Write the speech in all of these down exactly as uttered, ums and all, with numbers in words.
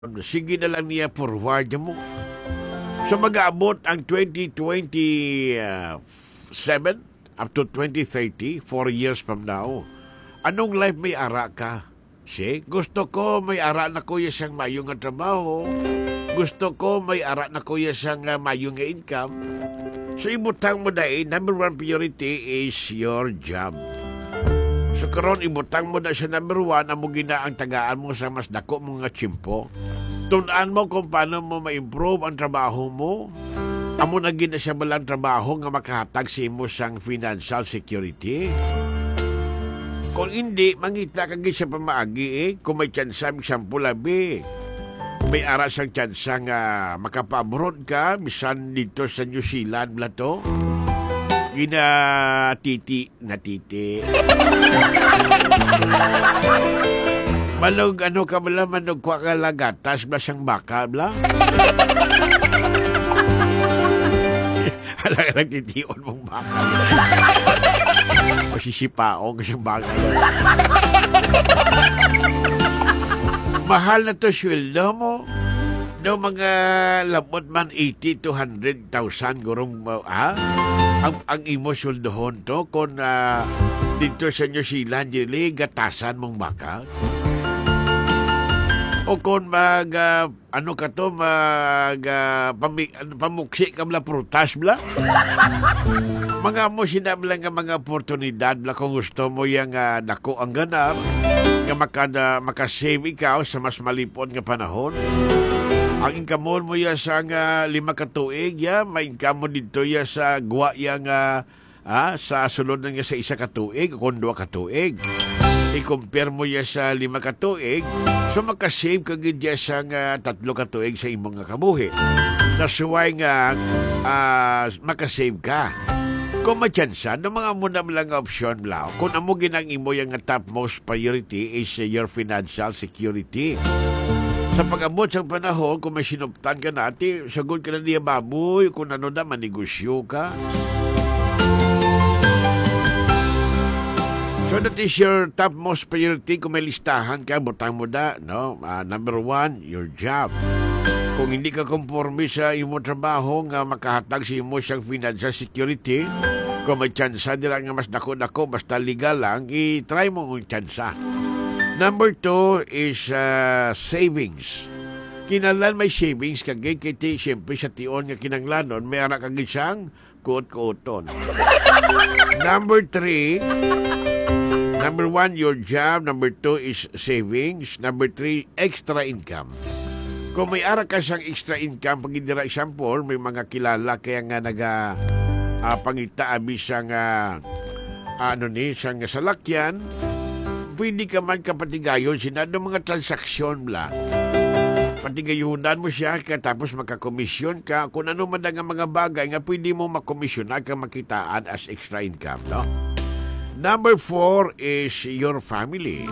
Sige na lang niya forward mo. So mag-aabot ang twenty twenty-seven up to twenty thirty, four years from now. Anong life may ara ka? Si, gusto ko may ara na kuya siyang mayong nga trabaho. Gusto ko may ara na kuya siyang uh, mayong nga income. So ibutang mo dahil, number one priority is your job. So karon ibutang mo na sa number one, amo gina ang tagaan mo sa mas dako mga tsimpo. Tunan mo kung paano mo ma-improve ang trabaho mo. Amo na gina siya balang trabaho nga makahatag sa imo sang financial security. Kung hindi, mangita ka siya pamaagi eh. Kung may tsansa, may sampu labi. May aras ang tsansa nga makapa-abroad ka, bisan dito sa New Zealand bla to. Gina titi na titi. Manog ano ka bala, manog kwa ka lagatas bla siyang baka bla. Alang alang titiyon mong baka. Masisipaong siyang baka. Mahal na to sweldo mo. No, mga labot man eighty to one hundred thousand gurong uh, ha? Ang, ang imo sweldohon to kung uh, dito sa New Zealand dili gatasan mong baka. O kung mag uh, ano ka to mag uh, pami, pamuksi ka bla prutas bla. Mga mo sinab lang nga mga oportunidad bla kung gusto mo yang uh, dako ang ganap nga makada makasave ikaw sa mas malipon nga panahon. Ang income mo ya sa nga lima ka tuig ya, may income mo dito ya sa guwa ya nga ah, sa sulod nga sa isa ka tuig kung dua ka tuig. I-compare mo ya sa lima ka tuig, so makasave ka gid ya sa nga tatlo ka tuig sa imong nga kabuhi. Nasuway nga uh, makasave ka. Kung matyansa, no mga muna lang option lang. Kung amo ginang imo yung top most priority is uh, your financial security. Sa pag-abot sa panahon, kung may sinuptan ka natin, sagot ka na niya baboy, kung ano na, manegosyo ka. So that is your top most priority. Kung may listahan ka, butang mo na, no? Uh, number one, your job. Kung hindi ka konforme sa imo trabaho nga makahatag sa imo siyang financial security, kung may tsansa nila nga mas dako-dako, basta legal lang, i-try mo ang tsansa. Number two is uh, savings. Kinalan may savings kagay kiti siyempre sa tion nga kinanglanon may ara kagay siyang kuot-kuoton. Number three, number one, your job. Number two is savings. Number three, extra income. Kung may ara ka siyang extra income, pag indira example, may mga kilala kaya nga naga uh, pangita abi siyang uh, ano ni, siyang salakyan, pwede ka man kapatigayon sinado mga transaksyon bla. Patigayunan mo siya tapos makakomisyon ka kung ano man ang mga bagay nga pwede mo makomisyonan ka makitaan as extra income, no? Number four is your family.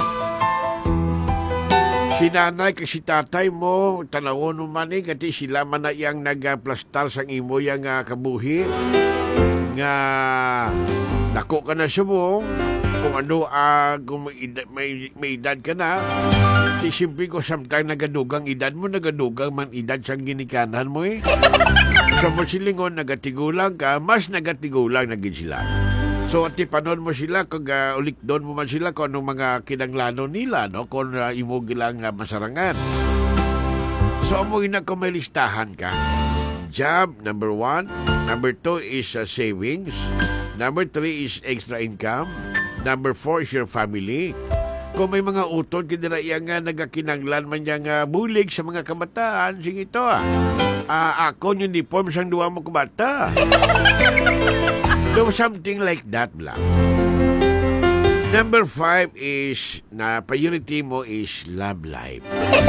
Si nanay kasi tatay mo, tanawon mo man eh, kasi sila man na iyang nagplastar sang imo yang uh, kabuhi nga dako ka na subong. Kung ano, uh, kung may, edad, may, may edad ka na, si simple ko sometimes nagadugang edad mo, nagadugang man edad siyang ginikanan mo eh. So mo silingon, nagatigulang ka, mas nagatigulang naging sila. So at ipanon mo sila, kung uh, ulik doon mo man sila, kung anong mga kinanglano nila, no? Kung uh, imo gilang uh, masarangan. So amo ina kung may listahan ka. Job, number one. Number two is uh, savings. Number three is extra income. Number four is your family. Kung may mga utod, kinira iya nga nagakinanglan man niya nga bulig sa mga kabataan, sige ito ah. Uh, ako yung uniform sang duwa mo kabata. So something like that lang. Number five is, na priority mo is love life.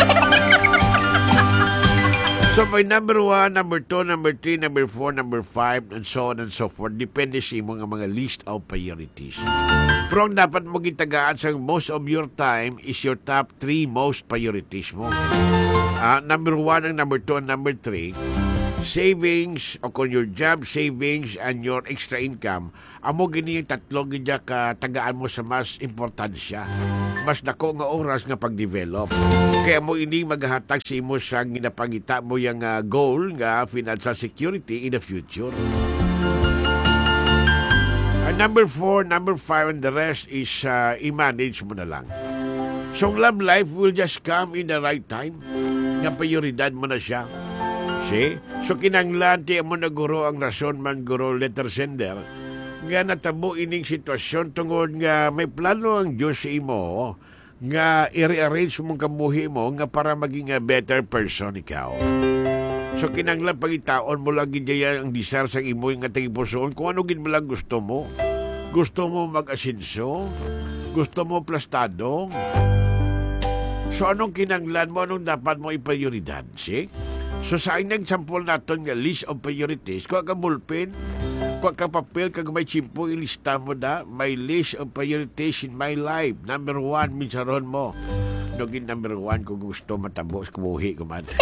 So by number one, number two, number three, number four, number five, and so on and so forth, depende sa mga mga list of priorities. Pero ang dapat mo gitagaan sa most of your time is your top three most priorities mo. Uh, number one and number two and number three, savings, o kung your job, savings, and your extra income, amo gini yung tatlo gidya ka tagaan mo sa mas importansya. mas dako nga oras nga pag-develop. Kaya mo ini maghatag sa imo sa ginapangita mo yung uh, goal nga financial security in the future. Uh, number four, number five, and the rest is uh, i-manage mo na lang. So, love life will just come in the right time. Nga prioridad mo na siya. See? So, kinanglan ti mo na guro ang rason man guro letter sender nga natabo ining sitwasyon tungod nga may plano ang Diyos sa imo nga i-rearrange mong kabuhi mo nga para maging a better person ikaw. So kinanglan pagitaon mo lang gidya ang desire sa imo nga tagipusoon kung ano gid mo lang gusto mo. Gusto mo mag-asenso? Gusto mo plastado? So anong kinanglan mo? Anong dapat mo i-prioridad? See? So sa inang sample natin nga list of priorities, kung ka bulpen, kung ka papel, kung may chimpo, ilista mo na, may list of priorities in my life. Number one, minsaron mo. Nogin number one, kung gusto matabos, kumuhi ko man.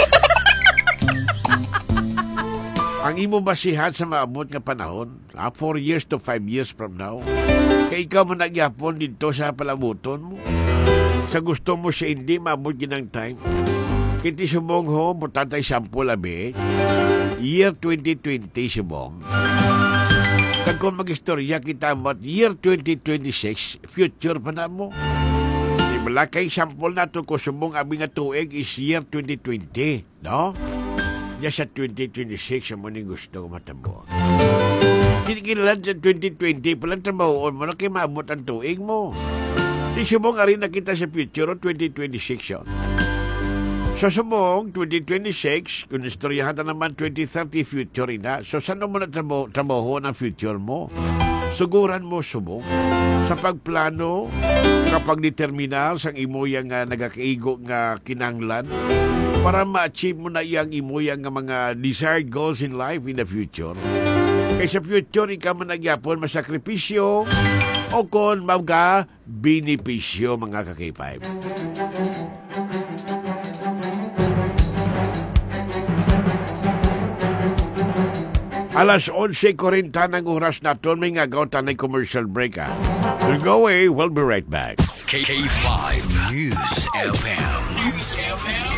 Ang imo basihan sa maabot nga panahon, ah, four years to five years from now, kaya ikaw mo nagyapon dito sa palabuton mo. Sa gusto mo siya hindi, maabot ginang time. Kiti subong ho, butatay sample labi, year twenty twenty subong. Kag kung mag-istorya kita mo, year twenty twenty-six, future pa na mo. Malakay sample na to ko subong abi nga tuig is year twenty twenty, no? Ya sa twenty twenty-six, mo ni gusto ko matabo. Kinikilan sa twenty twenty, palang trabahoon mo na kayo maabot ang tuig mo. Di subong arin na kita sa future twenty twenty-six yun. So, subong, twenty twenty-six, kung istoryahan na naman twenty thirty future na, so saan mo na trabaho, trabaho ng future mo? Suguran mo, subong, sa pagplano, kapag determinar sang imo yang uh, nagakaigo nga kinanglan, para ma-achieve mo na yang imo yang mga desired goals in life in the future. Kaya sa future, ikaw man nagyapon masakripisyo, o kung mga benepisyo, mga ka-K five. Alas eleven forty ng oras naton, may ngagaw tanay commercial break, ha? Don't go away, we'll be right back. K five News F M. News F M.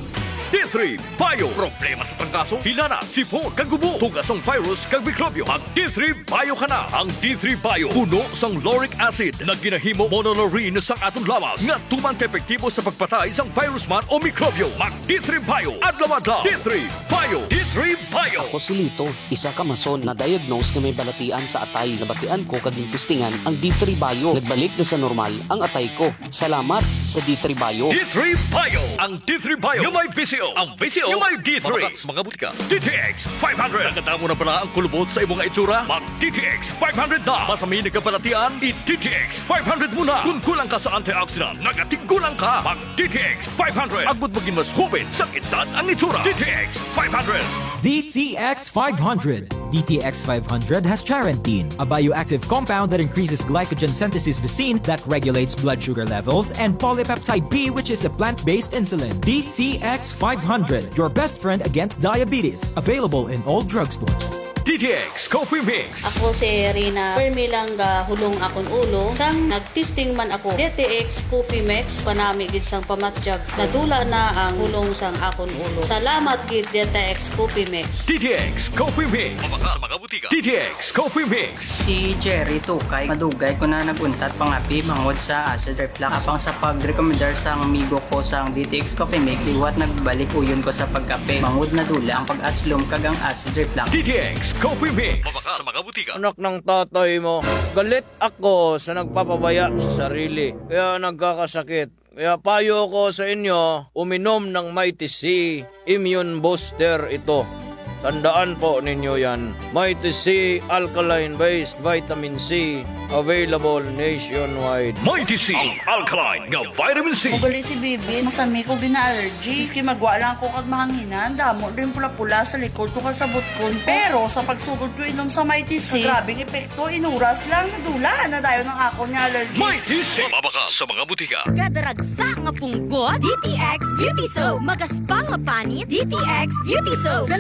D three Bio. Problema sa tangkaso, hilana, sipon, kagubo, tugasong virus, kag mikrobyo. Mag D three Bio ka na. Ang D three Bio, puno sang lauric acid na ginahimo monolaurin sang atong lawas nga tumang epektibo sa pagpatay sang virus man o mikrobyo. Mag D three Bio. Adlaw-adlaw. D three Bio. D three Bio. Ako si Lito, isa ka mason na diagnose nga may balatian sa atay. Nabatian ko kaging testingan ang D three Bio. Nagbalik na sa normal ang atay ko. Salamat sa D three Bio. D three Bio. Ang D three Bio yung may V C O. Ang V C O yung may D three. Mga, mga butika. D T X five hundred. Nakatamo na pala ang kulubot sa imong itsura? Mag D T X five hundred na. Masaminig ka palatian? I-D T X five hundred muna. Kung kulang ka sa antioxidant, nagatigkulang ka. Mag D T X five hundred. Agbot maging mas hubin sa edad ang itsura. D T X five hundred. D T X five hundred. D T X five hundred has charantine, a bioactive compound that increases glycogen synthesis vacine that regulates blood sugar levels, and polypeptide B, which is a plant-based insulin. D T X five hundred, your best friend against diabetes. Available in all drugstores. D T X Coffee Mix. Ako si Rina Permilang ga hulong akon ulo. Sang nagtesting man ako D T X Coffee Mix panami gid sang pamatjag. Nadula na ang hulong sang akon ulo. Salamat gid D T X Coffee Mix. D T X Coffee Mix. Sa mga butika. D T X Coffee Mix. Si Jerry Tukay, madugay ko na naguntat pangapi mangod sa acid reflux. Apang sa pag-recommendar sang amigo ko sang D T X Coffee Mix, iwat nagbalik uyon ko sa pagkape. Mangod na dula ang pag-aslom kagang acid reflux. D T X Coffee Mix. Sa mga butika. Anak ng tatay mo, galit ako sa nagpapabaya sa sarili. Kaya nagkakasakit. Kaya payo ko sa inyo, uminom ng Mighty C Immune Booster ito. Tandaan po ninyo yan. Mighty C Alkaline-based Vitamin C, available nationwide. Mighty C, ang alkaline nga vitamin C. Ugali si Bibi, masami ko bina-allergy. Iski magwa lang ko kag mahanginan, damo rin pula-pula sa likod ko kasabot ko. Pero sa pagsugod ko inom sa Mighty C, grabing epekto, inuras lang, nadula na dayo ng ako niya allergy. Mighty C, mabaka sa mga butika. Gadaragsa nga punggot, D T X Beauty Soap. Magaspang nga panit, D T X Beauty Soap. Gala o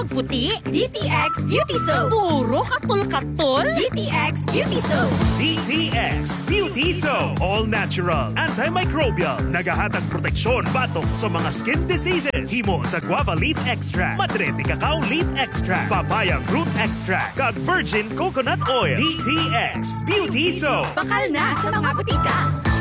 magputi? D T X Beauty Soap. Puro katol-katol? D T X Beauty Soap. D T X Beauty Soap. All natural, antimicrobial, nagahatag proteksyon batok sa mga skin diseases. Himo sa guava leaf extract, madre de cacao leaf extract, papaya fruit extract, kag virgin coconut oil. D T X Beauty Soap. Bakal na sa mga butika.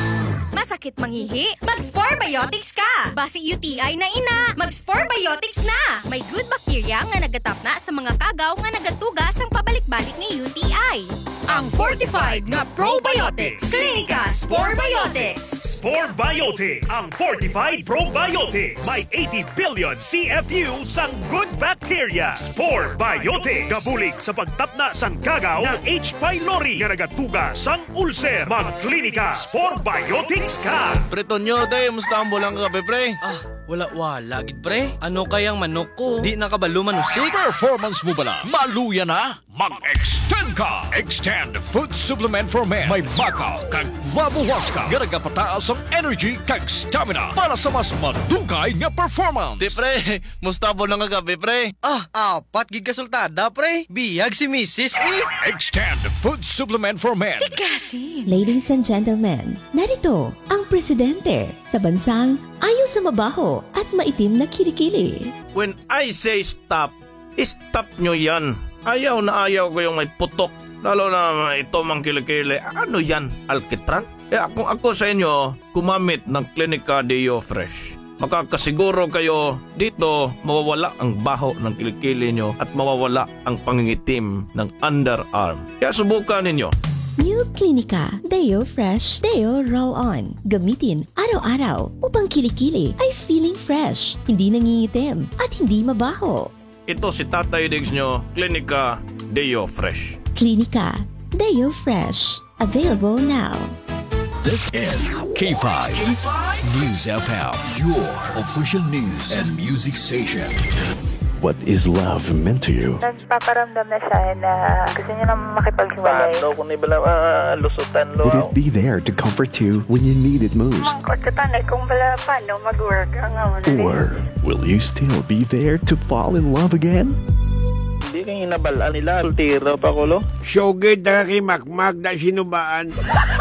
Masakit mangihi? Mag-Spore Biotics ka! Basi U T I na ina, mag-Spore Biotics na! May good bacteria nga nagatap na sa mga kagaw nga nagatugas ang pabalik-balik ni U T I. Ang fortified nga probiotics. Clinica Spore Biotics. Spore Biotics, ang fortified probiotics. May eighty billion C F U sang good bacteria. Spore Biotics. Gabulig sa pagtapna sang kagaw ng H. pylori nga nagatugas sang ulcer. Mag-klinika Spore Biotics ka. Pretonyo, te, musta ang bulang kape, pre? Ah, wala-wala, gid, pre. Ano kayang manok ko? Di nakabalo manusik. Performance mo bala? Maluya na? Mag-extend ka! Extend Food Supplement for Men. May makaw kag vabuwaska. Nga pataas ang energy kag stamina para sa mas madugay nga performance. Di, pre, musta ang bulang kape, pre? Ah, apat gig kasultada, pre. Biyag si Missus eh. Extend Food Supplement for Men. Tigasin. Ladies and gentlemen, narito ang presidente sa bansang ayaw sa mabaho at maitim na kilikili. When I say stop, stop nyo yan. Ayaw na ayaw ko yung may putok. Lalo na ito mang kilikili. Ano yan? Alkitran? Eh kung ako sa inyo, kumamit ng Clinica Deo Fresh. Makakasiguro kayo dito mawawala ang baho ng kilikili nyo at mawawala ang pangingitim ng underarm. Kaya subukan ninyo. New Clinica Deo Fresh Deo Roll-On. Gamitin araw-araw upang kilikili ay feeling fresh, hindi nangingitim at hindi mabaho. Ito si Tatay Diggs nyo, Clinica Deo Fresh. Clinica Deo Fresh. Available now. This is K five News F M, your official news and music station. What is love meant to you? Nagpaparamdam na siya na gusto niya na makipaghiwalay. Paano kung ibala uh, lusutan lo? Would it be there to comfort you when you need it most? Mangkot ka tanay kung bala paano mag-work ang aman. Or will you still be there to fall in love again? Hindi kang inabalaan nila. Sultiro pa ko lo. Shogid na kay Makmak na sinubaan.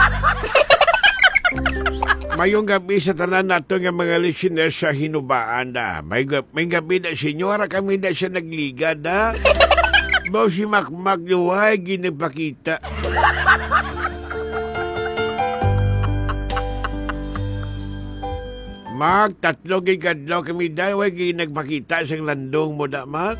Mayong gabi sa tanan nato nga mga listeners sa hinubaan na. May, may gabi na senyora kami na siya nagliga na. Bao si Makmak luhay ginapakita. Mag, tatlo gigadlaw kami dahil way ginagpakita sa landong mo da, Mag.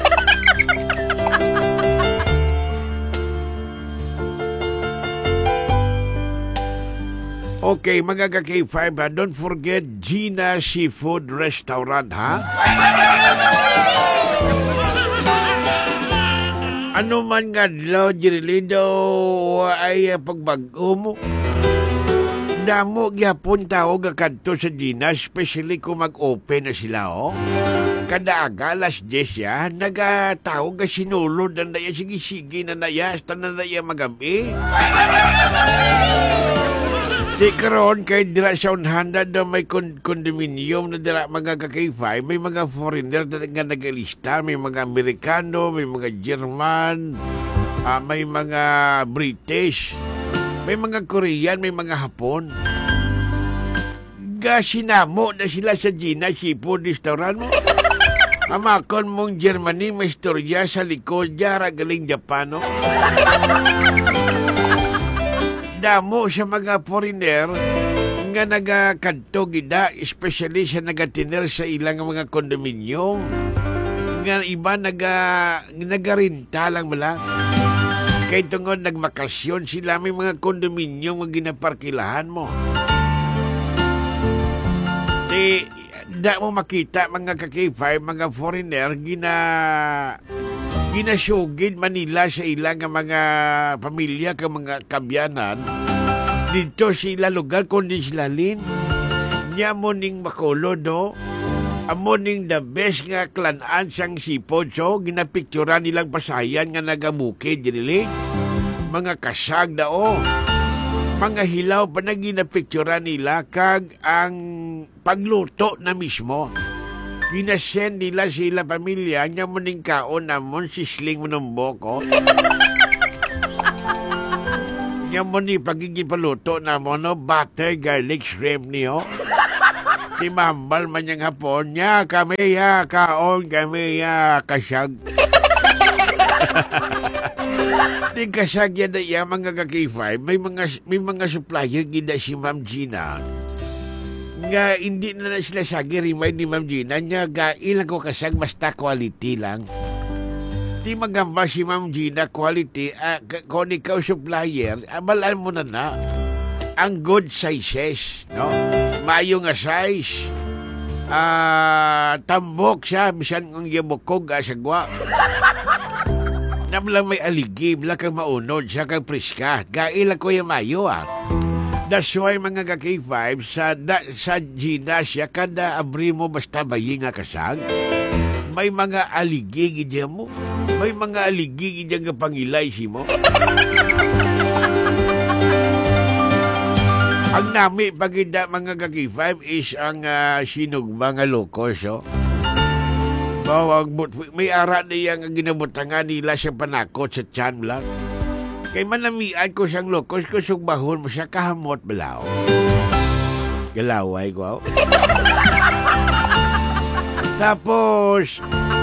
Okay, mga ka-K five, ha? Don't forget Gina Seafood Restaurant, ha? Ano man nga dlaw, Jirilido, ay uh, pagbago mo. Damo, gyapon tao nga kadto sa Gina, especially kung mag-open na sila, oh. Kada aga, alas diyes ya, nagatao nga sinulod na naya, sige-sige na naya, hasta na naya magabi. Di karoon kay dira sa unhanda na may kondominium na dira mga ka-K five, may mga foreigner na nga nagalista, may mga Amerikano, may mga German, uh, may mga British, may mga Korean, may mga Hapon. Gasinamo na sila sa Gina Seafood Restaurant mo. Amakon mong Germany, may istorya sa likod, jara galing Japano. Damo sa mga foreigner nga nagakadto gida, especially sa nagatiner sa ilang mga kondominyo. Nga iba naga, nagarinta lang mala. Kaya tungod nagmakasyon sila, may mga kondominyo nga ginaparkilahan mo. Di, da mo makita mga ka-K five, mga foreigner, gina... ginasugid Manila sa ilang mga pamilya ka mga kabyanan dito sa ilang lugar kundi sila lin nya mo ning makulo no amo ning the best nga klanan sang sipod so ginapicturan nilang pasayan nga nagamukid dili mga kasag dao mga hilaw pa na ginapicturan nila kag ang pagluto na mismo. Ginasend nila sila pamilya, nya mo ning kaon namon, sisling mo ng boko. Nya mo ni pagigipaluto namon, no, butter, garlic, shrimp niyo. Di mambal man niyang hapon niya, kami ya, kaon, kami ya, kasyag. Di kasyag yan na iya, mga ka-K five, may mga, may mga supplier gina si Ma'am Gina. Nga, hindi na na sila sagi, remind ni Ma'am Gina, niya, ga, ilang ko kasyag, basta quality lang. Di magamba si Ma'am Gina, quality, uh, kung ikaw supplier, abalaan mo na na, ang good sizes, no? Mayo nga size. Ah, tambok siya, bisan kung yabukog asagwa. Namlang may aligi, bila kang maunod siya kang priska. Gaila ko yung mayo ah. That's why mga ka-K five, sa, da, sa Gina siya, kada abri mo basta bayi nga kasag. May mga aligi gidya mo. May mga aligi gidya nga pangilay si mo. Ang nami pagida mga ka-K five is ang uh, sinug mga lokos, oh. Bawag, may ara na yung ginabutangan nila sa panakot sa tiyan lang. Kay manamian ko siyang lokos, ko sugbahon mo siya kahamot balaw. Galaway ko, oh. Tapos,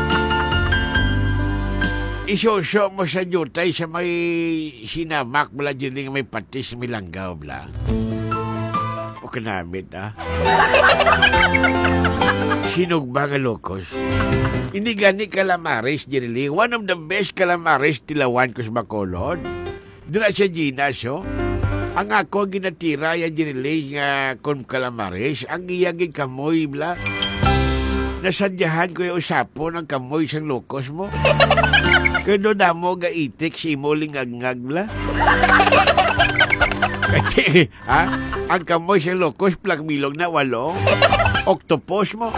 isosyo mo sa jutay sa may sinamak bala dyan may patis milanggaw bala. O kanamit, ah. Sinug ba nga lokos? Hindi gani calamares, Jirili. One of the best calamares tilawan ko sa Bacolod. Dira siya Gina, so. Ang ako ginatira ya Jirili nga kon calamares, ang iyagin kamoy, bla. Nasadyahan ko yung usapon ang kamoy sang lokos mo. Kano na mo ga itik si mo lingag-ngag, bla. Kasi, ha? Ang kamoy siyang lokos, plagmilog na walo. Octopus mo.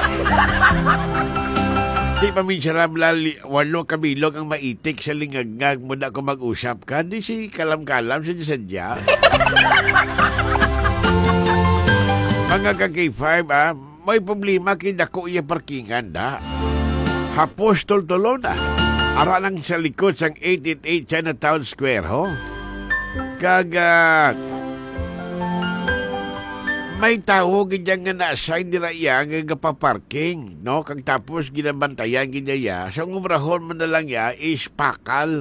Di pa minsarab lali, walo kabilog ang maitik sa lingag-ngag mo na kung mag-usap ka. Di si kalam-kalam sa sadya. Mga ka-K five, ha? May problema kinako iya parkingan, da. Hapos tol-tolo na. Ara lang sa likod sang eight eighty-eight Chinatown Square, ho? Kaga... May tao ganyan nga na-assign nila iya nga paparking, no? Kag tapos ginabantayan ganyan sa umrahon mo na lang ya is pakal.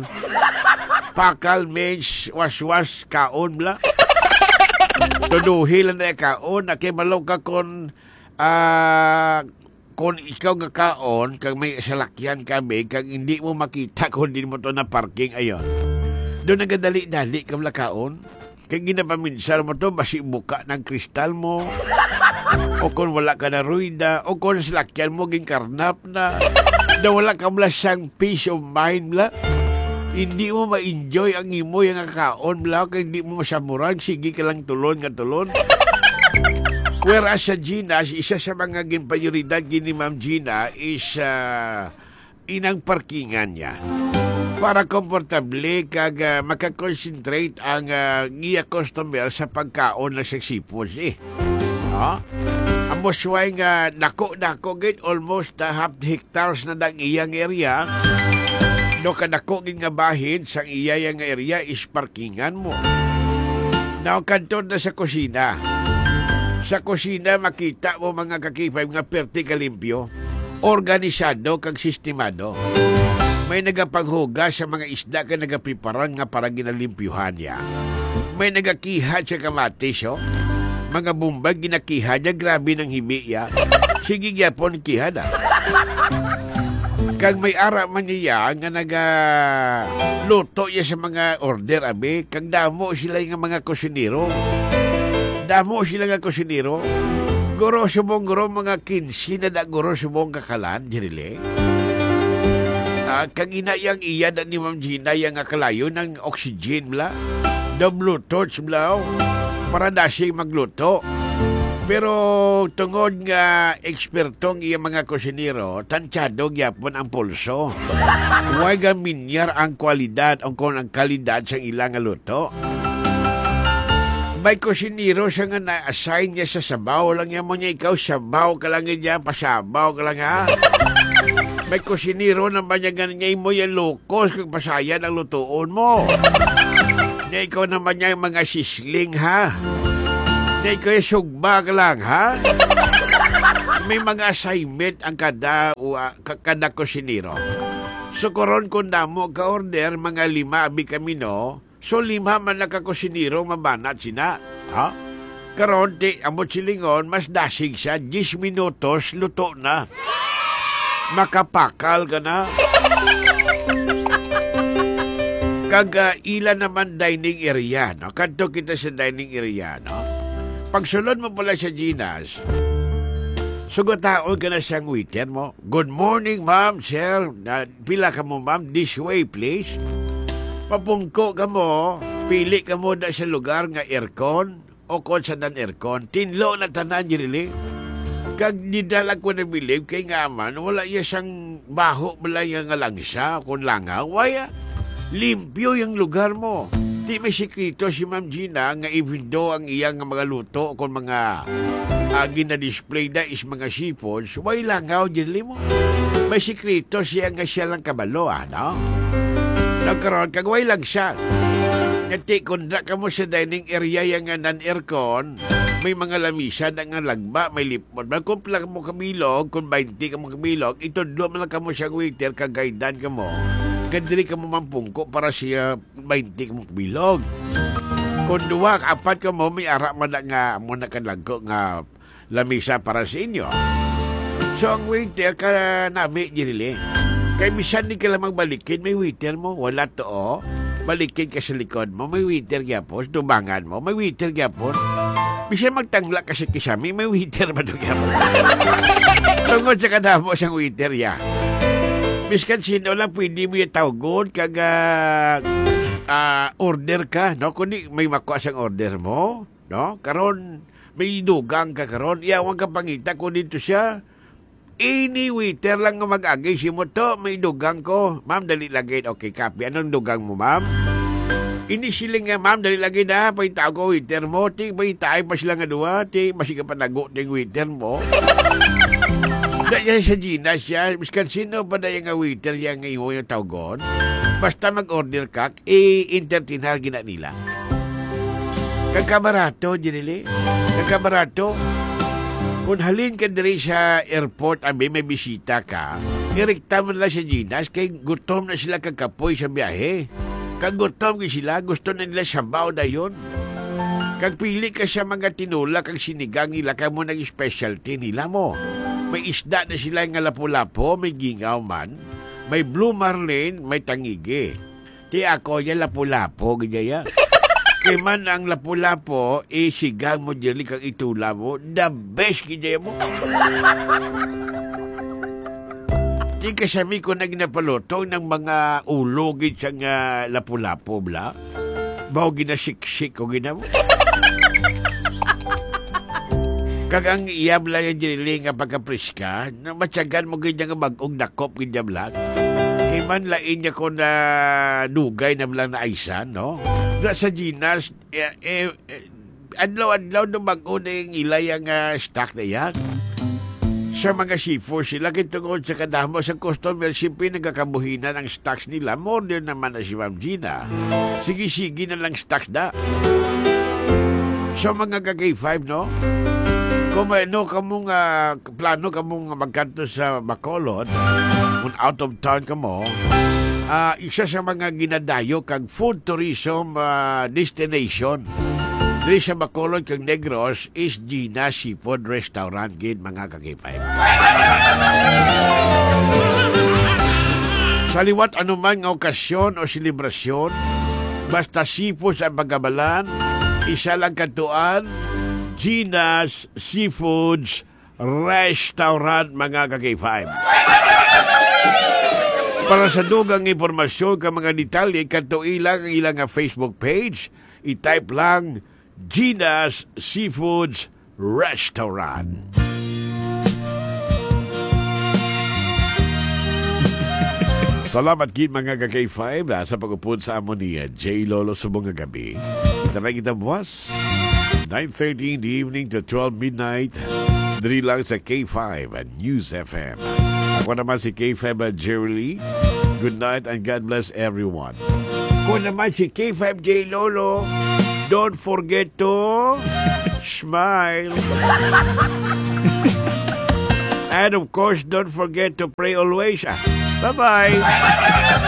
Pakal means was-was kaon bla. Tuduhi lang na kaon, na kay malaw ka kon, ah, kung ikaw nga kaon, kag may salakyan kami, kag hindi mo makita kung hindi mo to na parking, ayon. Doon nagadali-dali ka kaon. Kaya ginapaminsan mo to, basi buka ng kristal mo. O kung wala ka na ruida, o kung salakyan mo, ginkarnap na. Na wala ka mula siyang peace of mind, bla. Hindi mo ma-enjoy ang imo yung kaon, bla. Kaya hindi mo masamuran, sige ka lang tulon nga tulon. Whereas sa Gina, isa sa mga ginpayoridad gini Ma'am Gina is uh, inang parkingan niya. Para komportable kag uh, makakonsentrate ang uh, iya customer sa pagkaon na sa seafoods eh. Ha? Amo suway nga nako-nako gid almost uh, half hectares na dang iyang area. No kadako gid nga bahin sa iya yang area is parkingan mo. Now kanto na sa kusina. Sa kusina makita mo mga ka-K five nga perti kalimpyo, organisado kag sistemado. May nagapanghugas sa mga isda ka nagapreparan nga para ginalimpyuhan niya. May nagakihad sa kamatis, oh. Mga bumbag ginakihad niya, grabe ng himi ya. Sige gyapon kihad, ah. Kag may ara man niya nga nagaluto niya sa mga order, abe. Kag damo sila nga mga kusinero. Damo sila nga kusinero. Guro subong guro mga kinsi na da guro subong kakalan, Jirile. Uh, kag inayang iya na ni Ma'am Gina yung akalayo ng oxygen bla. The Bluetooth bla. Para na siya magluto. Pero tungod nga ekspertong iya mga kusinero, tansyado gyapon ang pulso. Huwag gaminyar ang kwalidad o kung ang kalidad sa ilang luto. May kusiniro siya nga na-assign niya sa sabaw lang yan mo niya. Ikaw, sabaw ka lang niya, pasabaw ka lang ha. May kusiniro naman niya ganun niya mo yan lukos kung pasayan ang lutuon mo. Na ikaw naman niya mga sisling ha. Na ikaw yung sugba ka lang ha. May mga assignment ang kada, uh, kada kusiniro. So karon kung namo ka-order mga lima abi kami no. So lima man nakakusiniro mabanat sina. Ha? Karon ti amot silingon mas dasig siya ten minutos luto na. Makapakal ka na. Kaga ila naman dining area no. Kadto kita sa dining area no. Pagsulod mo pala sa Ginas. Sugataon ka na siyang waiter mo. Good morning, ma'am, sir. Uh, pila ka mo, ma'am. This way, please. Papungko ka mo. Pili ka mo na sa lugar nga aircon o kung saan ang aircon. Tinlo na tanan, really. Kag nidala ko na bilib kay nga man, wala iya siyang baho bala yung nga langsa kung langaw. Waya, limpyo yung lugar mo. Di may sikrito si Ma'am Gina nga even though ang iyang mga luto kung mga uh, gina-display na is mga seafoods, way langaw dyan mo. May sikrito siya nga siya lang kabalo, ano? Nagkaroon kag way lang siya. Ngati kundra ka mo sa dining area yung nga non-aircon, may mga lamisa na nga lagba, may lipod. Kung pala mo kamilog, kung twenty ka mo kamilog, ito doon lang ka mo siyang waiter, kagaydan ka mo. Kadiri ka mo mampungko para siya twenty ka mo kamilog. Kung duwa, apat ka mo, may ara man na nga muna ka langko nga lamisa para sa inyo. So ang waiter ka nami, dirili. Kaya misan di ka lang magbalikin, may waiter mo, wala to o. Balikin ka sa likod mo, may waiter gyapon, tubangan mo, may waiter gyapon. Bisa magtangla kasi kisami, may waiter ba doon gyapon? Tungod sa kadamo siyang waiter ya. Miskan sino lang pwede mo yung tawgon kag uh, order ka, no? Kundi may makuha siyang order mo, no? Karon may dugang ka karon, iyawan ka pangita kung dito siya. Ini waiter lang nga mag-agay si mo to, may dugang ko. Ma'am, dali lagay. Okay, copy. Anong dugang mo, ma'am? Ini siling nga, ma'am, dali lagay na. Paitao ko waiter mo. Ti, paitay pa sila nga duwa. Ti, masika pa nago ting waiter mo. Daya sa Gina siya. Miskan sino pa daya nga waiter yang nga imo yung tawgon. Basta mag-order kak, i-entertainar gina nila. Kagkabarato, Jinili. Kagkabarato. Kung halin ka diri sa airport, abi may bisita ka, irekta mo na sa Ginas, kay gutom na sila kakapoy sa biyahe. Kag gutom ka sila, gusto na nila sabaw na yun. Kag pili ka sa mga tinula, kag sinigang nila, kag mo nang specialty nila mo. May isda na sila nga lapu-lapo, may gingaw man, may blue marlin, may tangigi. Ti ako yan lapu-lapo, ganyan. Kay man ang lapu-lapo, eh, sigang mo dyan, kang itula mo, the best kaya mo. Di kasami ko na ginapaluto ng mga ulogin sa nga lapu-lapo, bla. Bao ginasiksik ko gina mo. Kag ang iyab lang yung diniling nga pagkapriska, na matyagan mo ganyan nga mag-ong nakop ganyan lang. Kay man lain niya ko na dugay na lang na aisan, no? Sa Ginas, eh, eh, adlaw-adlaw na mag-o na yung ilay ang uh, stock na yan. Sa mga seafood sila, kitungod sa kadamo sa customer, simple nagkakabuhinan ang stocks nila. More din naman na si Ma'am Gina. Sige-sige na lang stocks na. So mga ka-K five, no? Kung ano kamong uh, plano kamong magkanto sa Bacolod, kung out of town ka mo, Uh, isa sa mga ginadayo kag food tourism uh, destination diri sa Bacolod kag Negros is Gina Seafood Restaurant gid mga kakipay. Sa liwat anuman nga okasyon o selebrasyon, basta seafood sa pagabalan, isa lang katuan, Gina's Seafoods Restaurant mga kakipay. Para sa dugang impormasyon ka mga detalye, kanto ilang ang ilang Facebook page, i-type lang Gina's Seafoods Restaurant. Salamat gid mga ka-K five sa pag-upod sa amon niya, J. Lolo subong nga gabi. Kita na kita, boss. nine thirty in the evening to twelve midnight. Diri lang sa K five at News F M. Ako naman si K five at Jerry Lee. Good night and God bless everyone. Ako naman si K five J Lolo. Don't forget to smile. And of course, don't forget to pray always. Bye-bye.